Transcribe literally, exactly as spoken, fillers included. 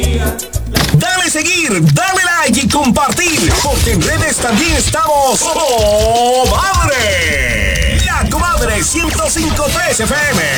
Dale seguir, dale like y compartir, porque en redes también estamos ¡Oh, madre! La Comadre ciento cinco punto tres F M.